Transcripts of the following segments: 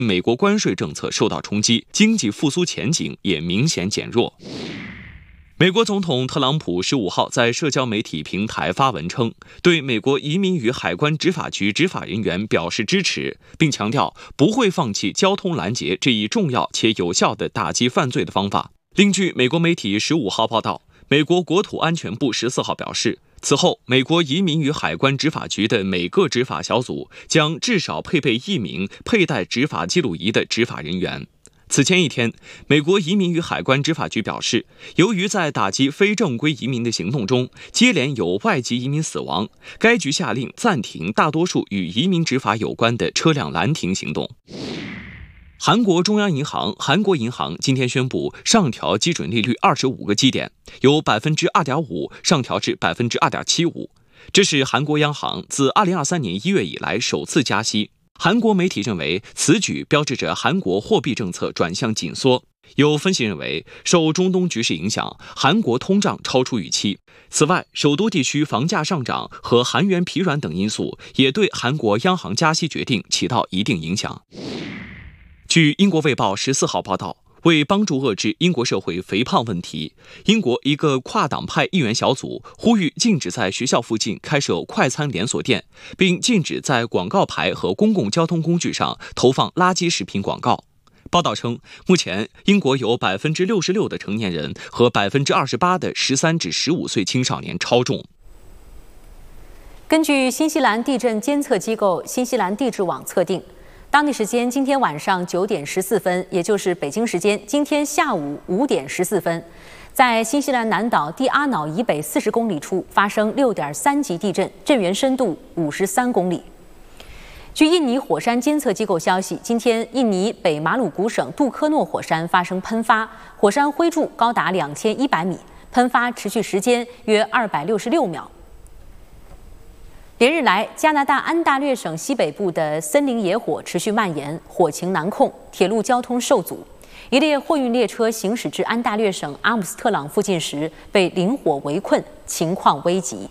美国关税政策受到冲击，经济复苏前景也明显减弱。美国总统特朗普15号在社交媒体平台发文称，对美国移民与海关执法局执法人员表示支持，并强调不会放弃交通拦截这一重要且有效的打击犯罪的方法。另据美国媒体15号报道，美国国土安全部14号表示，此后美国移民与海关执法局的每个执法小组将至少配备1名佩戴执法记录仪的执法人员。此前一天，美国移民与海关执法局表示，由于在打击非正规移民的行动中接连有外籍移民死亡，该局下令暂停大多数与移民执法有关的车辆拦停行动。韩国中央银行韩国银行今天宣布上调基准利率25个基点，由 2.5% 上调至 2.75%， 这是韩国央行自2023年1月以来首次加息。韩国媒体认为，此举标志着韩国货币政策转向紧缩。有分析认为，受中东局势影响，韩国通胀超出预期。此外，首都地区房价上涨和韩元疲软等因素也对韩国央行加息决定起到一定影响。据英国卫报14号报道，为帮助遏制英国社会肥胖问题，英国一个跨党派议员小组呼吁禁止在学校附近开设快餐连锁店，并禁止在广告牌和公共交通工具上投放垃圾食品广告。报道称，目前英国有 66% 的成年人和 28% 的13至15岁青少年超重。 根据新西兰地震监测机构新西兰地质网测定，当地时间今天晚上9点14分，也就是北京时间今天下午5点14分，在新西兰南岛蒂阿瑙以北40公里处发生6.3级地震，震源深度53公里。据印尼火山监测机构消息，今天印尼北马鲁古省杜科诺火山发生喷发，火山灰柱高达2100米，喷发持续时间约266秒。连日来，加拿大安大略省西北部的森林野火持续蔓延，火情难控，铁路交通受阻。一列货运列车行驶至安大略省阿姆斯特朗附近时，被林火围困，情况危急。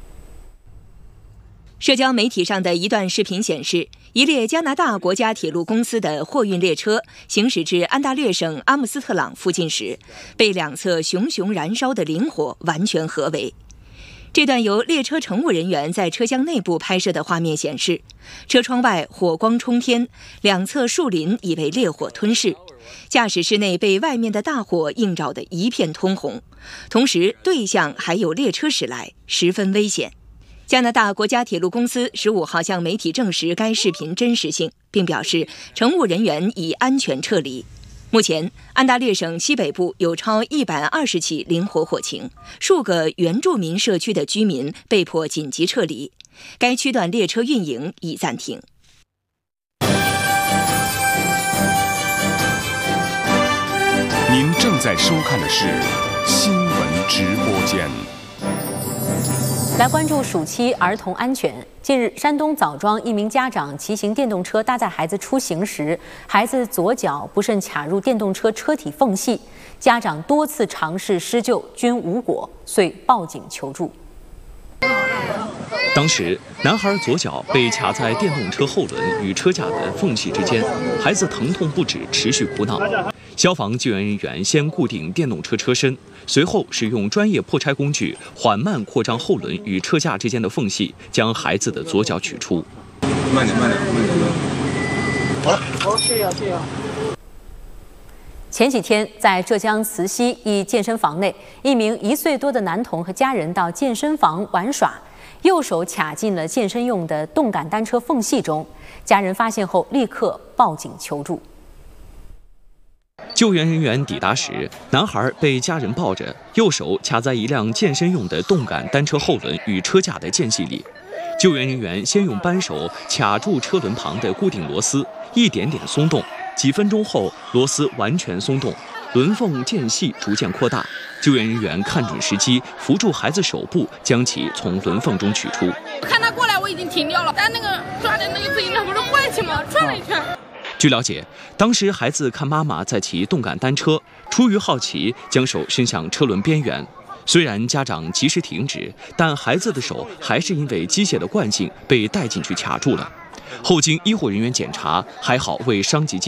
社交媒体上的一段视频显示，一列加拿大国家铁路公司的货运列车行驶至安大略省阿姆斯特朗附近时，被两侧熊熊燃烧的林火完全合围。这段由列车乘务人员在车厢内部拍摄的画面显示，车窗外火光冲天，两侧树林已被烈火吞噬，驾驶室内被外面的大火映照得一片通红，同时对向还有列车驶来，十分危险。加拿大国家铁路公司15号向媒体证实该视频真实性，并表示乘务人员已安全撤离。目前，安大略省西北部有超120起林火火情，数个原住民社区的居民被迫紧急撤离，该区段列车运营已暂停。 您正在收看的是新闻直播间。 来关注暑期儿童安全。近日，山东枣庄一名家长骑行电动车搭载孩子出行时，孩子左脚不慎卡入电动车车体缝隙，家长多次尝试施救均无果，遂报警求助。 当时，男孩左脚被卡在电动车后轮与车架的缝隙之间，孩子疼痛不止，持续哭闹。消防救援人员先固定电动车车身，随后使用专业破拆工具缓慢扩张后轮与车架之间的缝隙，将孩子的左脚取出。 慢点。 好，谢谢。 前几天，在浙江慈溪一健身房内，一名1岁多的男童和家人到健身房玩耍，右手卡进了健身用的动感单车缝隙中，家人发现后立刻报警求助。 救援人员抵达时，男孩被家人抱着，右手卡在一辆健身用的动感单车后轮与车架的间隙里。救援人员先用扳手卡住车轮旁的固定螺丝，一点点松动。几分钟后，螺丝完全松动，轮缝间隙逐渐扩大。救援人员看准时机，扶住孩子手部，将其从轮缝中取出。 看他过来，我已经停掉了，但那个转的那个自行车不是坏去吗？转了一圈。 据了解，当时孩子看妈妈在骑动感单车，出于好奇，将手伸向车轮边缘。虽然家长及时停止，但孩子的手还是因为机械的惯性被带进去卡住了。 后经医护人员检查，还好未伤及